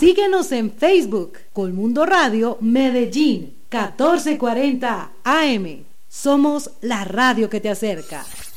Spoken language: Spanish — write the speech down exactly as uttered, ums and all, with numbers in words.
Síguenos en Facebook, Colmundo Radio Medellín, catorce cuarenta A M. Somos la radio que te acerca.